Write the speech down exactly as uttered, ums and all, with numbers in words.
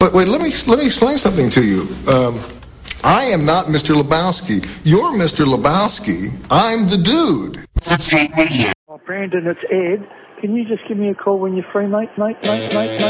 But wait, let me let me explain something to you. Um, I am not Mister Lebowski. You're Mister Lebowski. I'm the dude. Oh, Brandon, it's Ed. Can you just give me a call when you're free, mate, mate, mate, mate, mate?